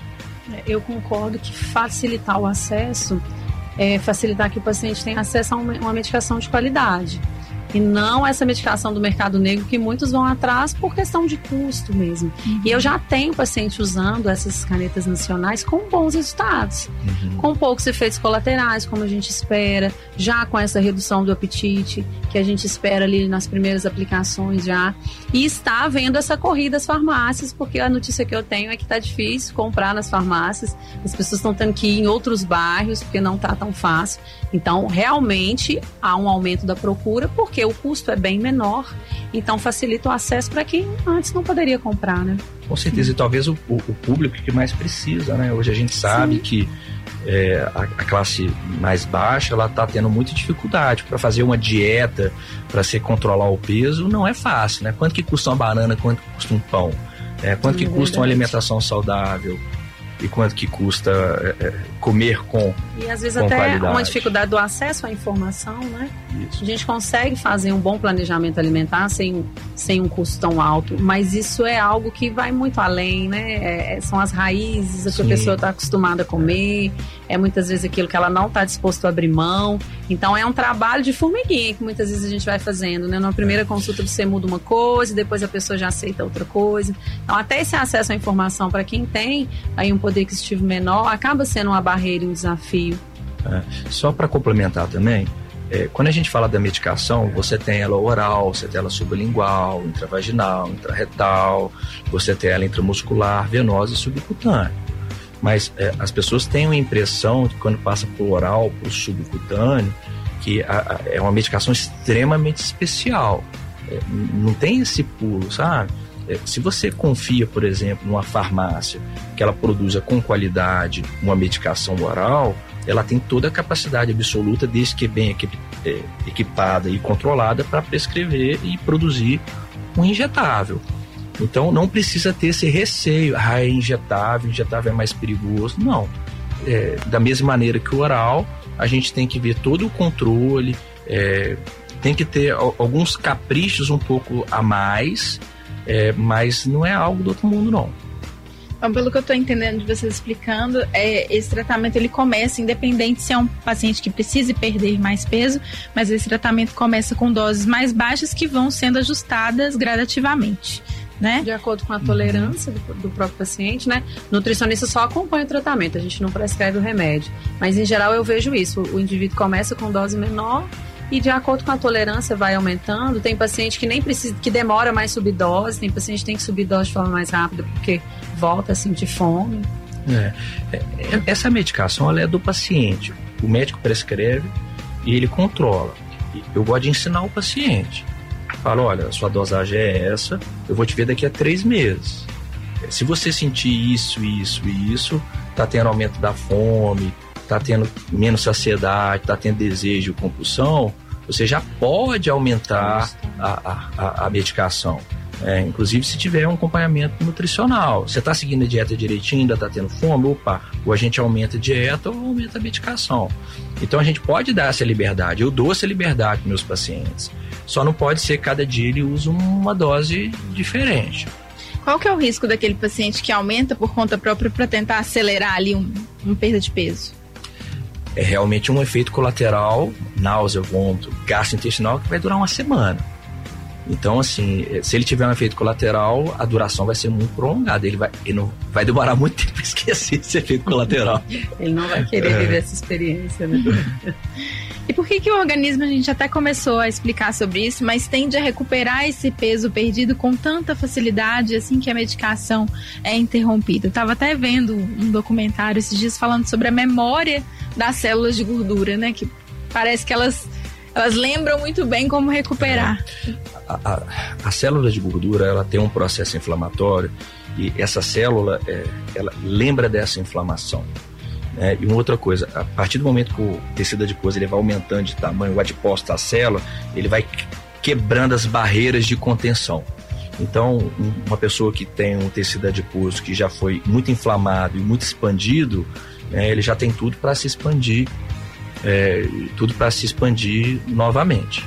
Eu concordo que facilitar o acesso é facilitar que o paciente tenha acesso a uma, uma medicação de qualidade. E não essa medicação do mercado negro que muitos vão atrás por questão de custo mesmo. Uhum. E eu já tenho paciente usando essas canetas nacionais com bons resultados. Uhum. Com poucos efeitos colaterais, como a gente espera. Já com essa redução do apetite, que a gente espera ali nas primeiras aplicações já. E está havendo essa corrida às farmácias, porque a notícia que eu tenho é que está difícil comprar nas farmácias. As pessoas estão tendo que ir em outros bairros, porque não está tão fácil. Então, realmente, há um aumento da procura, porque o custo é bem menor, então facilita o acesso para quem antes não poderia comprar, né? Com certeza, Sim. e talvez o, o público que mais precisa, né? Hoje a gente sabe Sim. que é, a, a classe mais baixa, ela está tendo muita dificuldade para fazer uma dieta, para se controlar o peso, não é fácil, né? Quanto que custa uma banana, quanto que custa um pão? É, quanto Sim, que custa é uma alimentação saudável? E quanto que custa é, comer com E às vezes com até qualidade. Uma dificuldade do acesso à informação, né? Isso. A gente consegue fazer um bom planejamento alimentar sem, sem um custo tão alto, mas isso é algo que vai muito além, né? É, são as raízes, o que Sim. a pessoa está acostumada a comer, é muitas vezes aquilo que ela não está disposto a abrir mão. Então é um trabalho de formiguinha que muitas vezes a gente vai fazendo, né? Na primeira consulta você muda uma coisa, depois a pessoa já aceita outra coisa. Então até esse acesso à informação para quem tem aí um poder aquisitivo menor acaba sendo uma barreira e um desafio. É, só para complementar também, é, quando a gente fala da medicação, você tem ela oral, você tem ela sublingual, intravaginal, intrarretal, você tem ela intramuscular, venosa e subcutânea. Mas é, as pessoas têm a impressão que quando passa por oral, por subcutâneo, que a, a, é uma medicação extremamente especial. É, não tem esse pulo, sabe? É, se você confia, por exemplo, numa farmácia que ela produza com qualidade uma medicação oral, ela tem toda a capacidade absoluta, desde que bem equip, é, equipada e controlada, para prescrever e produzir um injetável. Então não precisa ter esse receio, ah, é injetável, injetável é mais perigoso. Não. É, da mesma maneira que o oral, a gente tem que ver todo o controle, é, tem que ter alguns caprichos um pouco a mais, é, mas não é algo do outro mundo, não. Então, pelo que eu estou entendendo de vocês explicando, é, esse tratamento ele começa independente se é um paciente que precise perder mais peso, mas esse tratamento começa com doses mais baixas que vão sendo ajustadas gradativamente, né? De acordo com a tolerância do, do próprio paciente, né? O nutricionista só acompanha o tratamento, a gente não prescreve o remédio. Mas, em geral, eu vejo isso. O indivíduo começa com dose menor e, de acordo com a tolerância, vai aumentando. Tem paciente que nem precisa, que demora mais subir dose, tem paciente que tem que subir dose de forma mais rápida porque volta a sentir fome. É. Essa medicação ela é do paciente. O médico prescreve e ele controla. Eu gosto de ensinar o paciente. Falo, olha, a sua dosagem é essa, eu vou te ver daqui a três meses. Se você sentir isso, isso e isso, tá tendo aumento da fome, tá tendo menos saciedade, tá tendo desejo e compulsão, você já pode aumentar a, a, a medicação. É, inclusive se tiver um acompanhamento nutricional. Você está seguindo a dieta direitinho, ainda está tendo fome, opa, ou a gente aumenta a dieta ou aumenta a medicação. Então a gente pode dar essa liberdade, eu dou essa liberdade para meus pacientes. Só não pode ser cada dia ele usa uma dose diferente. Qual que é o risco daquele paciente que aumenta por conta própria para tentar acelerar ali um, uma perda de peso? É realmente um efeito colateral, náusea, vômito, gastrointestinal, que vai durar uma semana. Então, assim, se ele tiver um efeito colateral, a duração vai ser muito prolongada. Ele vai, ele não, vai demorar muito tempo para esquecer esse efeito colateral. Ele não vai querer é. viver essa experiência, né? E por que que o organismo, a gente até começou a explicar sobre isso, mas tende a recuperar esse peso perdido com tanta facilidade assim que a medicação é interrompida? Eu estava até vendo um documentário esses dias falando sobre a memória das células de gordura, né? Que parece que elas... Elas lembram muito bem como recuperar. A, a, a célula de gordura, ela tem um processo inflamatório e essa célula, é, ela lembra dessa inflamação. Né? E uma outra coisa, a partir do momento que o tecido adiposo ele vai aumentando de tamanho, o adipócito da célula, ele vai quebrando as barreiras de contenção. Então, uma pessoa que tem um tecido adiposo que já foi muito inflamado e muito expandido, né, ele já tem tudo para se expandir. É, tudo para se expandir novamente.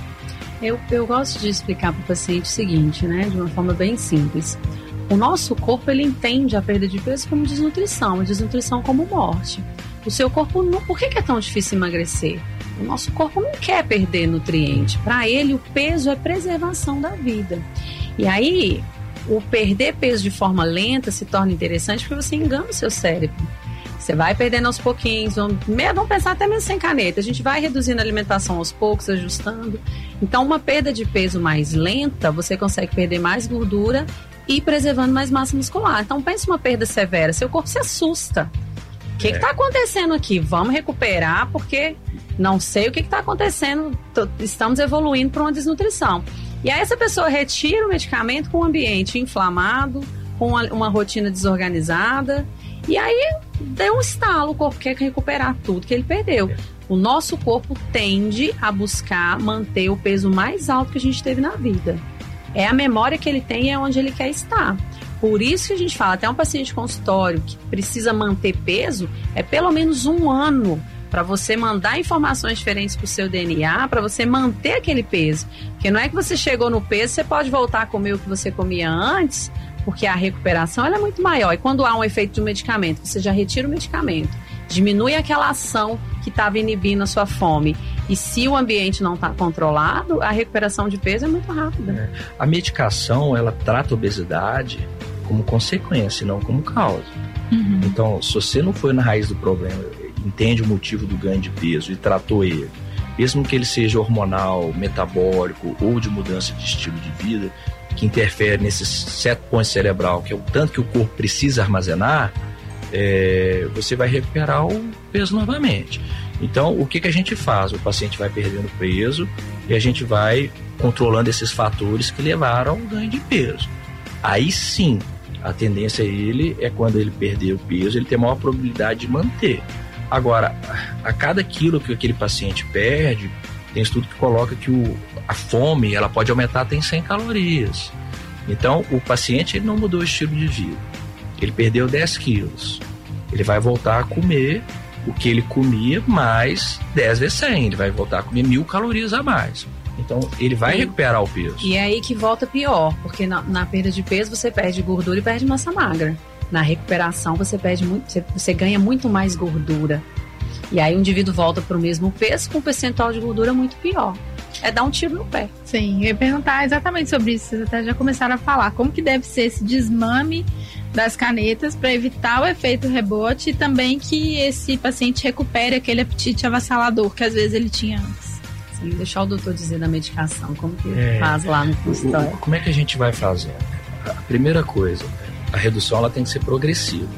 Eu, eu gosto de explicar para o paciente o seguinte, né, de uma forma bem simples. O nosso corpo, ele entende a perda de peso como desnutrição, a desnutrição como morte. O seu corpo, não, por que, que é tão difícil emagrecer? O nosso corpo não quer perder nutriente. Para ele, o peso é preservação da vida. E aí, o perder peso de forma lenta se torna interessante porque você engana o seu cérebro. Você vai perdendo aos pouquinhos, vamos, vamos pensar até mesmo sem caneta. A gente vai reduzindo a alimentação aos poucos, ajustando. Então, uma perda de peso mais lenta, você consegue perder mais gordura e preservando mais massa muscular. Então, pense uma perda severa, seu corpo se assusta. O que está acontecendo aqui? Vamos recuperar, porque não sei o que está acontecendo. Tô, estamos evoluindo para uma desnutrição. E aí, essa pessoa retira o medicamento com o ambiente inflamado, com uma, uma rotina desorganizada. E aí, deu um estalo, o corpo quer recuperar tudo que ele perdeu. O nosso corpo tende a buscar manter o peso mais alto que a gente teve na vida. É a memória que ele tem e é onde ele quer estar. Por isso que a gente fala, até um paciente de consultório que precisa manter peso, é pelo menos um ano para você mandar informações diferentes para o seu D N A, para você manter aquele peso. Porque não é que você chegou no peso, você pode voltar a comer o que você comia antes, porque a recuperação ela é muito maior. E quando há um efeito de um medicamento, você já retira o medicamento, diminui aquela ação que estava inibindo a sua fome. E se o ambiente não está controlado, a recuperação de peso é muito rápida. É. A medicação, ela trata a obesidade como consequência, não como causa. Uhum. Então, se você não foi na raiz do problema, entende o motivo do ganho de peso e tratou ele, mesmo que ele seja hormonal, metabólico ou de mudança de estilo de vida, que interfere nesses sete pontos cerebral, que é o tanto que o corpo precisa armazenar, é, você vai recuperar o peso novamente. Então, o que, que a gente faz? O paciente vai perdendo peso e a gente vai controlando esses fatores que levaram ao ganho de peso. Aí sim, a tendência ele é quando ele perder o peso, ele tem maior probabilidade de manter. Agora, a cada quilo que aquele paciente perde, tem estudo que coloca que o, a fome ela pode aumentar até em cem calorias. Então, o paciente ele não mudou o estilo de vida. Ele perdeu dez quilos. Ele vai voltar a comer o que ele comia mais dez vezes cem. Ele vai voltar a comer mil calorias a mais. Então, ele vai e, recuperar o peso. E é aí que volta pior, porque na, na perda de peso você perde gordura e perde massa magra. Na recuperação você perde muito, você, você ganha muito mais gordura. E aí o indivíduo volta para o mesmo peso com um percentual de gordura muito pior. É dar um tiro no pé. Sim, eu ia perguntar exatamente sobre isso. Vocês até já começaram a falar. Como que deve ser esse desmame das canetas para evitar o efeito rebote e também que esse paciente recupere aquele apetite avassalador que às vezes ele tinha antes? Sim, deixar o doutor dizer da medicação, como que é, faz lá no consultório. Como é que a gente vai fazer? A primeira coisa, a redução ela tem que ser progressiva.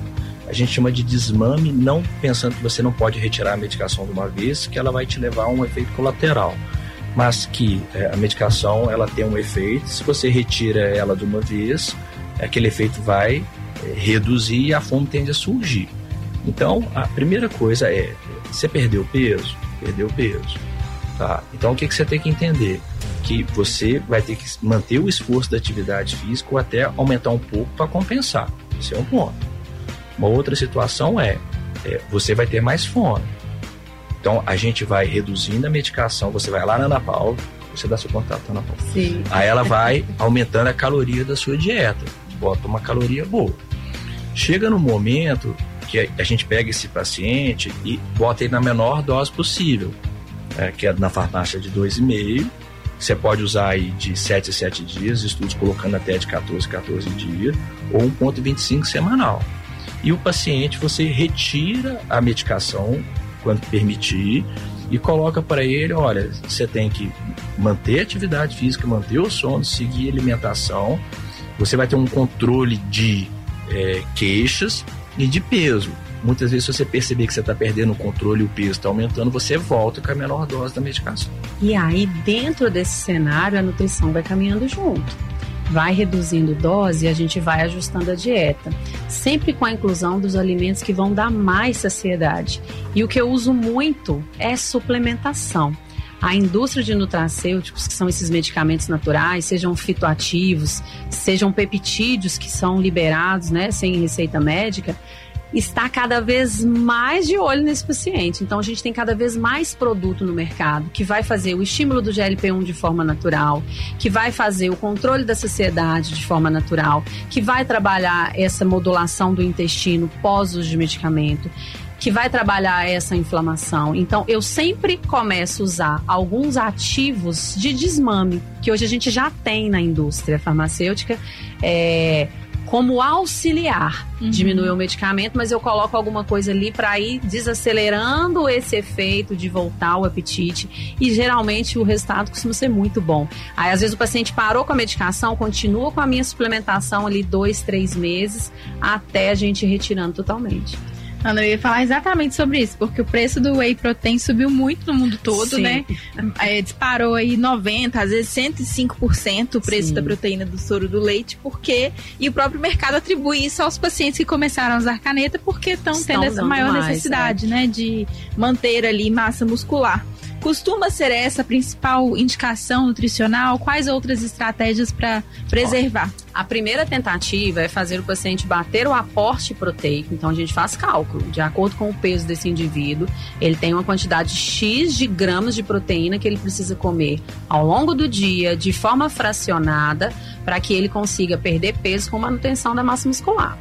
a gente chama de desmame, não pensando que você não pode retirar a medicação de uma vez, que ela vai te levar a um efeito colateral, mas que é, a medicação ela tem um efeito, se você retira ela de uma vez, aquele efeito vai é, reduzir e a fome tende a surgir. Então, a primeira coisa é, você perdeu peso? Perdeu peso. Tá? Então, o que, que você tem que entender? Que você vai ter que manter o esforço da atividade física ou até aumentar um pouco para compensar. Esse é um ponto. Uma outra situação é, é, você vai ter mais fome. Então, a gente vai reduzindo a medicação, você vai lá na Ana Paula, você dá seu contato na Ana Paula. Sim. Aí ela vai aumentando a caloria da sua dieta, bota uma caloria boa. Chega no momento que a gente pega esse paciente e bota ele na menor dose possível, é, que é na farmácia de dois vírgula cinco. Você pode usar aí de sete a sete dias, estudos colocando até de quatorze a quatorze dias, ou um vírgula vinte e cinco semanal. E o paciente, você retira a medicação quando permitir e coloca para ele, olha, você tem que manter a atividade física, manter o sono, seguir a alimentação, você vai ter um controle de é, queixas e de peso. Muitas vezes, se você perceber que você está perdendo o controle e o peso está aumentando, você volta com a menor dose da medicação. E aí, dentro desse cenário, a nutrição vai caminhando junto. Vai reduzindo dose e a gente vai ajustando a dieta. Sempre com a inclusão dos alimentos que vão dar mais saciedade. E o que eu uso muito é suplementação. A indústria de nutracêuticos, que são esses medicamentos naturais, sejam fitoativos, sejam peptídeos que são liberados, né, sem receita médica, está cada vez mais de olho nesse paciente. Então, a gente tem cada vez mais produto no mercado que vai fazer o estímulo do G L P um de forma natural, que vai fazer o controle da saciedade de forma natural, que vai trabalhar essa modulação do intestino pós-uso de medicamento, que vai trabalhar essa inflamação. Então, eu sempre começo a usar alguns ativos de desmame, que hoje a gente já tem na indústria farmacêutica, é... como auxiliar, uhum. diminuir o medicamento, mas eu coloco alguma coisa ali para ir desacelerando esse efeito de voltar ao apetite e geralmente o resultado costuma ser muito bom. Aí às vezes o paciente parou com a medicação, continua com a minha suplementação ali dois, três meses até a gente ir retirando totalmente. Ana, eu ia falar exatamente sobre isso, porque o preço do whey protein subiu muito no mundo todo, Sim. né? É, disparou aí noventa por cento, às vezes cento e cinco por cento o preço Sim. da proteína do soro do leite, porque... E o próprio mercado atribui isso aos pacientes que começaram a usar caneta, porque estão tendo essa maior mais, necessidade, é. né? De manter ali massa muscular. Costuma ser essa a principal indicação nutricional? Quais outras estratégias para preservar? A primeira tentativa é fazer o paciente bater o aporte proteico. Então, a gente faz cálculo. De acordo com o peso desse indivíduo, ele tem uma quantidade X de gramas de proteína que ele precisa comer ao longo do dia, de forma fracionada, para que ele consiga perder peso com manutenção da massa muscular.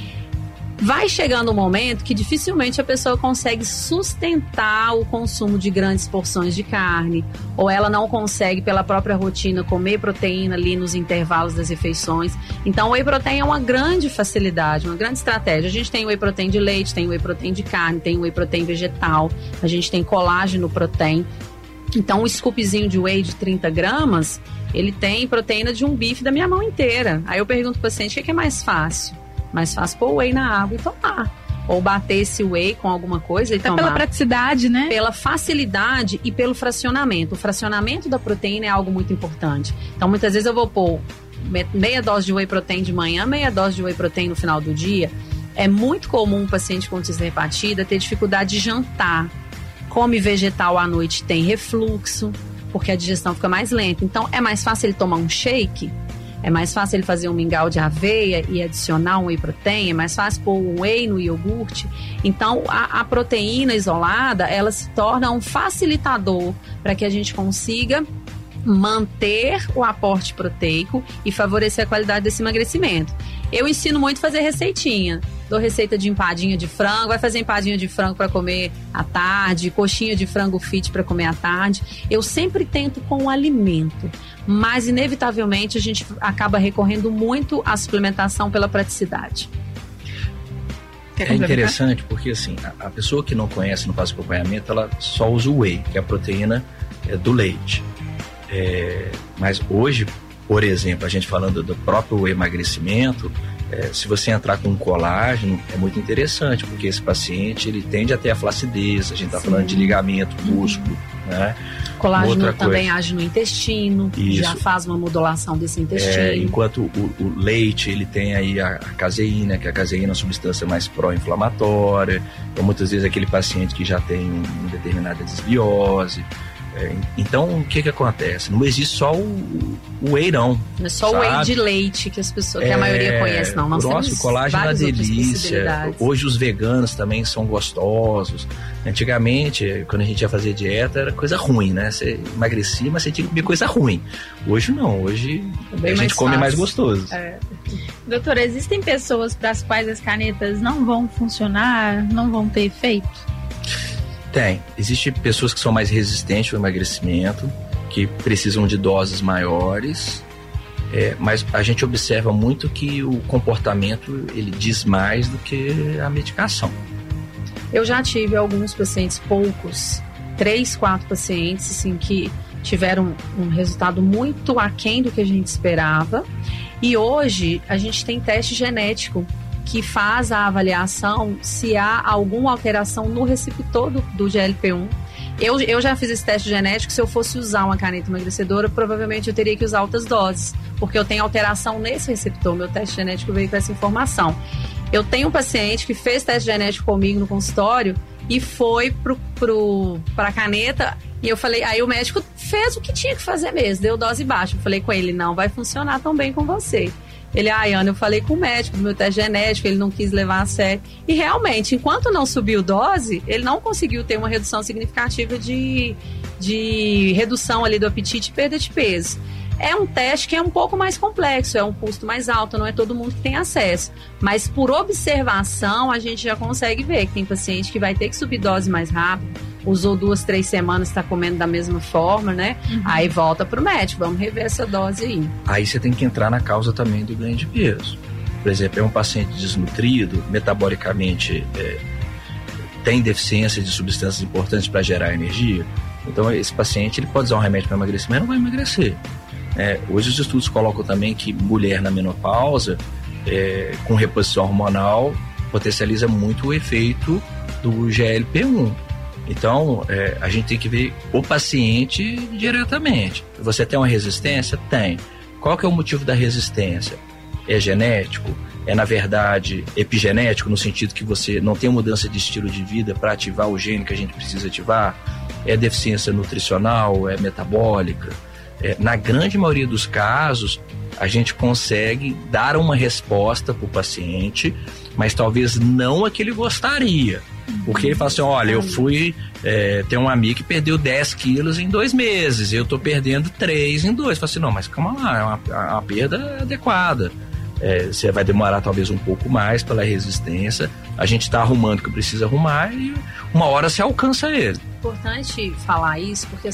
Vai chegando um momento que dificilmente a pessoa consegue sustentar o consumo de grandes porções de carne, ou ela não consegue, pela própria rotina, comer proteína ali nos intervalos das refeições. Então, o whey protein é uma grande facilidade, uma grande estratégia. A gente tem whey protein de leite, tem whey protein de carne, tem whey protein vegetal, a gente tem colágeno protein. Então, um scoopzinho de whey de trinta gramas, ele tem proteína de um bife da minha mão inteira. Aí eu pergunto pro paciente, o que é mais fácil? Mais fácil pôr o whey na água e tomar. Ou bater esse whey com alguma coisa e Até tomar. Pela praticidade, né? Pela facilidade e pelo fracionamento. O fracionamento da proteína é algo muito importante. Então, muitas vezes eu vou pôr meia dose de whey protein de manhã, meia dose de whey protein no final do dia. É muito comum um paciente com cisto hepatida ter dificuldade de jantar. Come vegetal à noite, tem refluxo, porque a digestão fica mais lenta. Então, é mais fácil ele tomar um shake. É mais fácil ele fazer um mingau de aveia e adicionar um whey protein, é mais fácil pôr um whey no iogurte. Então, a, a proteína isolada, ela se torna um facilitador para que a gente consiga manter o aporte proteico e favorecer a qualidade desse emagrecimento. Eu ensino muito a fazer receitinha. Dou receita de empadinha de frango, vai fazer empadinha de frango para comer à tarde, coxinha de frango fit para comer à tarde. Eu sempre tento com o alimento, mas inevitavelmente a gente acaba recorrendo muito à suplementação pela praticidade. É interessante porque assim, a, a pessoa que não conhece, não faz acompanhamento, ela só usa o whey, que é a proteína é, do leite. É, mas hoje, por exemplo, a gente falando do próprio emagrecimento, É, se você entrar com colágeno, é muito interessante, porque esse paciente ele tende a ter a flacidez, a gente está falando de ligamento, músculo, né? Colágeno Outra também coisa, age no intestino, Isso. já faz uma modulação desse intestino. É, enquanto o, o leite, ele tem aí a, a caseína, que a caseína é uma substância mais pró-inflamatória, então muitas vezes aquele paciente que já tem uma determinada desbiose. É, então, o que que acontece? Não existe só o, o whey, não. Não é só sabe? o whey de leite que as pessoas, que a É, maioria conhece, não. Nós nossa, temos o colágeno é uma várias outras delícia. possibilidades. Hoje os veganos também são gostosos. Antigamente, quando a gente ia fazer dieta, era coisa ruim, né? Você emagrecia, mas você tinha que comer coisa ruim. Hoje não, hoje Bem a gente come fácil. mais gostoso. É. Doutora, existem pessoas para as quais as canetas não vão funcionar, não vão ter efeito? Tem. Existem pessoas que são mais resistentes ao emagrecimento, que precisam de doses maiores, é, mas a gente observa muito que o comportamento ele diz mais do que a medicação. Eu já tive alguns pacientes, poucos, três, quatro pacientes, assim, que tiveram um resultado muito aquém do que a gente esperava. E hoje a gente tem teste genético que faz a avaliação se há alguma alteração no receptor do, do G L P um. Eu, eu já fiz esse teste genético, se eu fosse usar uma caneta emagrecedora, provavelmente eu teria que usar altas doses, porque eu tenho alteração nesse receptor, meu teste genético veio com essa informação. Eu tenho um paciente que fez teste genético comigo no consultório e foi pro, pro, pra caneta, e eu falei, aí o médico fez o que tinha que fazer mesmo, deu dose baixa. Eu falei com ele, não vai funcionar tão bem com você. Ele, ai, Ana, eu falei com o médico do meu teste genético, ele não quis levar a sério. E realmente, enquanto não subiu dose, ele não conseguiu ter uma redução significativa de, de redução ali do apetite e perda de peso. É um teste que é um pouco mais complexo, é um custo mais alto, não é todo mundo que tem acesso. Mas por observação, a gente já consegue ver que tem paciente que vai ter que subir dose mais rápido, usou duas, três semanas, está comendo da mesma forma, né? Uhum. Aí volta pro médico, vamos rever essa dose aí. Aí você tem que entrar na causa também do ganho de peso. Por exemplo, é um paciente desnutrido, metabolicamente é, tem deficiência de substâncias importantes para gerar energia. Então esse paciente ele pode usar um remédio para emagrecer, mas não vai emagrecer. É, hoje os estudos colocam também que mulher na menopausa, é, com reposição hormonal, potencializa muito o efeito do G L P um. Então, é, a gente tem que ver o paciente diretamente. Você tem uma resistência? Tem. Qual que é o motivo da resistência? É genético? É, na verdade, epigenético, no sentido que você não tem mudança de estilo de vida para ativar o gene que a gente precisa ativar? É deficiência nutricional? É metabólica? É, na grande maioria dos casos, a gente consegue dar uma resposta para o paciente, mas talvez não a que ele gostaria. Porque ele fala assim, olha, eu fui, é, tem um amigo que perdeu dez quilos em dois meses, eu tô perdendo três em dois. Fala assim, não, mas calma lá, é uma, é uma perda adequada. É, você vai demorar talvez um pouco mais pela resistência, a gente está arrumando o que precisa arrumar e uma hora você alcança ele. É importante falar isso, porque